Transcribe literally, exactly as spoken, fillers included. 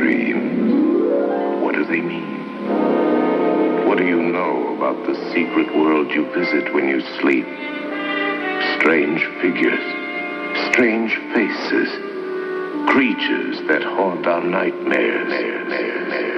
dream? What do they mean? What do you know about the secret world you visit when you sleep? Strange figures, strange faces, creatures that haunt our nightmares.